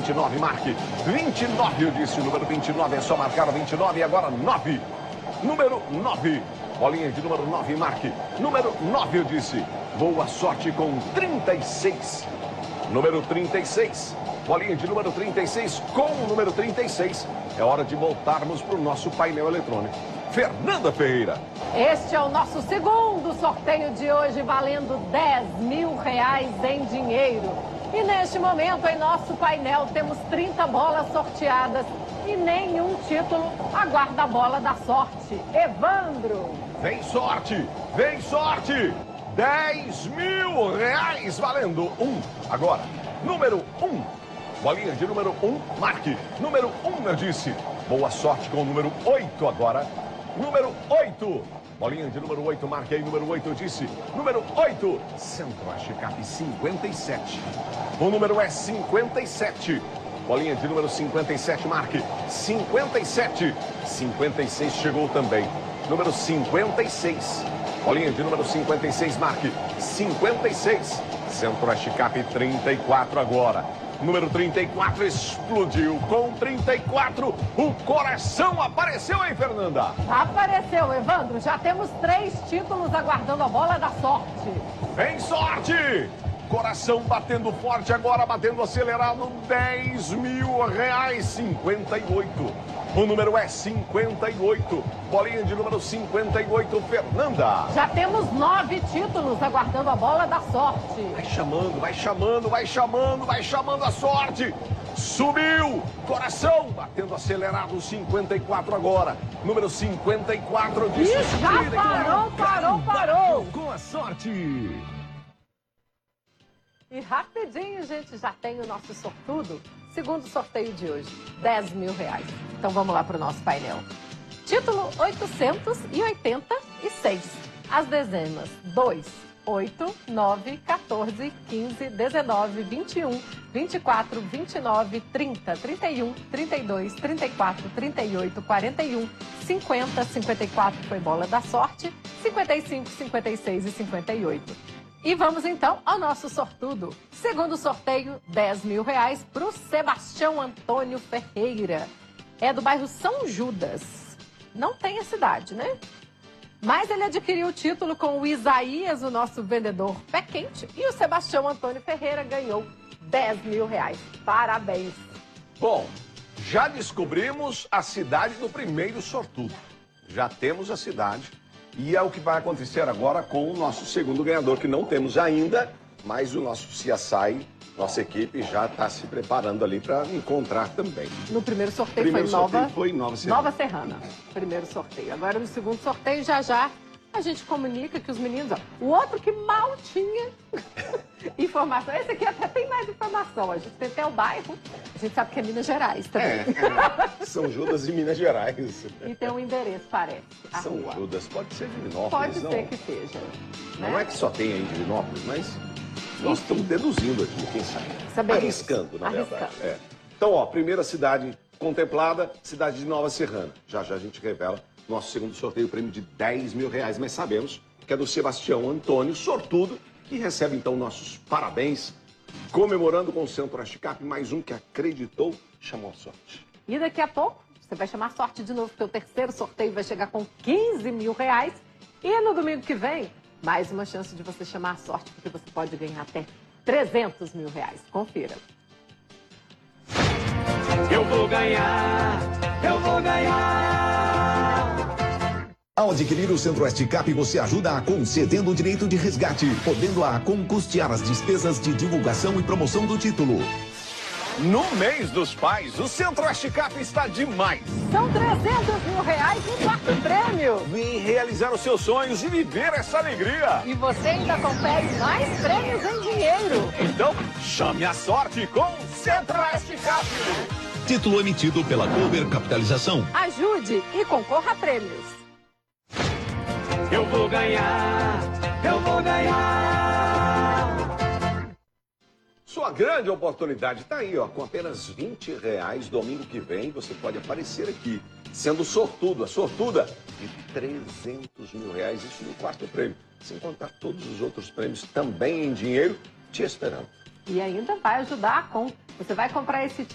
29, marque. 29, eu disse. O número 29 é só marcar o 29 e agora 9. Número 9. Bolinha de número 9, marque. Número 9, eu disse. Boa sorte com 36. Número 36. Bolinha de número 36 com o número 36. É hora de voltarmos para o nosso painel eletrônico. Fernanda Ferreira. Este é o nosso segundo sorteio de hoje, valendo R$10.000 em dinheiro. E neste momento, em nosso painel, temos 30 bolas sorteadas e nenhum título aguarda a bola da sorte. Evandro. Vem sorte, vem sorte. R$10.000 valendo agora. Número 1. Bolinha de número 1, marque. Número 1, eu disse. Boa sorte com o número 8 agora. Número 8. Bolinha de número 8, marque aí. Número 8, eu disse. Número 8. Centro-Oeste Cap 57. O número é 57. Bolinha de número 57, marque. 57. 56 chegou também. Número 56. Bolinha de número 56, marque. 56. Centro-Oeste Cap 34 agora. Número 34 explodiu. Com 34, o coração apareceu, hein, Fernanda? Apareceu, Evandro. Já temos 3 títulos aguardando a bola da sorte. Vem sorte! Coração batendo forte agora, batendo acelerado. R$10.000. 58. O número é 58. Bolinha de número 58, Fernanda. Já temos 9 títulos aguardando a bola da sorte. Vai chamando, vai chamando, vai chamando, vai chamando a sorte. Subiu. Coração batendo acelerado. 54 agora. Número 54 disse. E já parou. Com a sorte. E rapidinho, gente, já tem o nosso sortudo. Segundo sorteio de hoje, R$10.000. Então vamos lá para o nosso painel. Título 886. As dezenas 2, 8, 9, 14, 15, 19, 21, 24, 29, 30, 31, 32, 34, 38, 41, 50, 54 foi bola da sorte, 55, 56 e 58. E vamos então ao nosso sortudo. Segundo sorteio, R$10.000 para o Sebastião Antônio Ferreira. É do bairro São Judas. Não tem a cidade, né? Mas ele adquiriu o título com o Isaías, o nosso vendedor pé quente. E o Sebastião Antônio Ferreira ganhou R$10.000. Parabéns. Bom, já descobrimos a cidade do primeiro sortudo. Já temos a cidade. E é o que vai acontecer agora com o nosso segundo ganhador, que não temos ainda, mas o nosso CSI, nossa equipe, já está se preparando ali para encontrar também. No primeiro sorteio foi Nova Serrana. Primeiro sorteio. Agora no segundo sorteio, já a gente comunica que os meninos... Ó, o outro que mal tinha informação. Esse aqui até tem mais informação. A gente tem até o bairro. A gente sabe que é Minas Gerais também. São Judas e Minas Gerais. E tem um endereço, parece. São Judas, pode ser Divinópolis, pode não? ser que seja. Né? Não é que só tem aí em Divinópolis, mas nós estamos deduzindo aqui, quem sabe. Saberemos. Arriscando, na verdade. Então, ó, primeira cidade contemplada, cidade de Nova Serrana. Já a gente revela nosso segundo sorteio, prêmio de R$10.000, mas sabemos que é do Sebastião Antônio, sortudo, que recebe então nossos parabéns, comemorando com o Centro-Oeste Cap, mais um que acreditou, chamou a sorte. E daqui a pouco, você vai chamar a sorte de novo, porque o terceiro sorteio vai chegar com R$15.000. E no domingo que vem, mais uma chance de você chamar a sorte, porque você pode ganhar até R$300.000. Confira. Eu vou ganhar, eu vou ganhar. Ao adquirir o Centro-Oeste Cap, você ajuda a ACOM cedendo o direito de resgate, podendo a ACOM custear as despesas de divulgação e promoção do título. No mês dos pais, o Centro-Oeste Cap está demais. São R$300.000 no quarto prêmio. Vem realizar os seus sonhos e viver essa alegria. E você ainda confere mais prêmios em dinheiro. Então, chame a sorte com o Centro-Oeste Cap. Título emitido pela Clover Capitalização. Ajude e concorra a prêmios. Eu vou ganhar, eu vou ganhar. Sua grande oportunidade está aí, ó, com apenas R$20. Domingo que vem você pode aparecer aqui, sendo sortudo, a sortuda de R$300.000, isso no quarto prêmio, sem contar todos os outros prêmios também em dinheiro te esperando. E ainda vai ajudar a ACOM. Você vai comprar esse